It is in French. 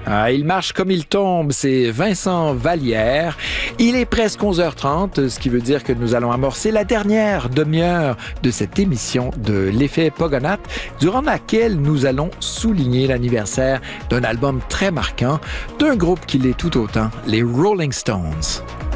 Ah, il marche comme il tombe, c'est Vincent Vallière. Il est presque 11h30, ce qui veut dire que nous allons amorcer la dernière demi-heure de cette émission de l'effet Pogonath, durant laquelle nous allons souligner l'anniversaire d'un album très marquant d'un groupe qui l'est tout autant, les Rolling Stones.